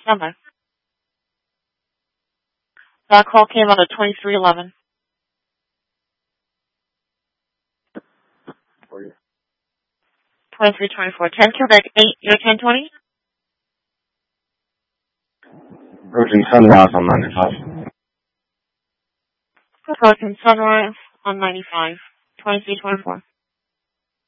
Standby. That call came out at 2311. 2324. 10 Quebec 8, you're 1020? Approaching Sunrise on 95. Approaching Sunrise on 95. 2324.